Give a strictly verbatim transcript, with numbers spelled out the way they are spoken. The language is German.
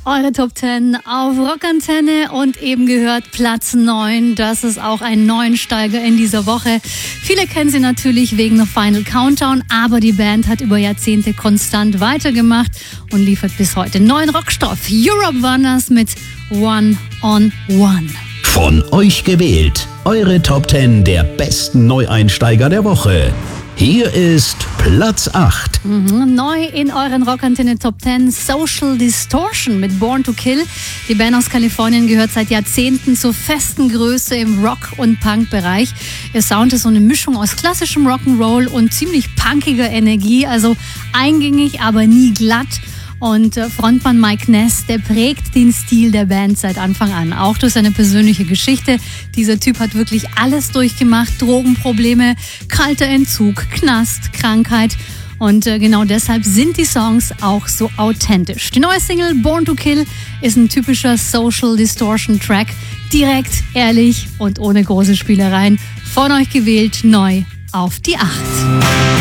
Eure Top zehn auf Rockantenne und eben gehört Platz neun. Das ist auch ein Neuensteiger in dieser Woche. Viele kennen sie natürlich wegen der Final Countdown, aber die Band hat über Jahrzehnte konstant weitergemacht und liefert bis heute neuen Rockstoff. Europe Wonders mit One on One. Von euch gewählt, eure Top zehn der besten Neueinsteiger der Woche. Hier ist Platz acht. Mhm, neu in euren Rockantenne Top zehn, Social Distortion mit Born to Kill. Die Band aus Kalifornien gehört seit Jahrzehnten zur festen Größe im Rock- und Punk-Bereich. Ihr Sound ist so eine Mischung aus klassischem Rock'n'Roll und ziemlich punkiger Energie, also eingängig, aber nie glatt. Und Frontmann Mike Ness, der prägt den Stil der Band seit Anfang an, auch durch seine persönliche Geschichte. Dieser Typ hat wirklich alles durchgemacht, Drogenprobleme, kalter Entzug, Knast, Krankheit. Und genau deshalb sind die Songs auch so authentisch. Die neue Single Born to Kill ist ein typischer Social Distortion Track. Direkt, ehrlich und ohne große Spielereien. Von euch gewählt, neu auf die acht.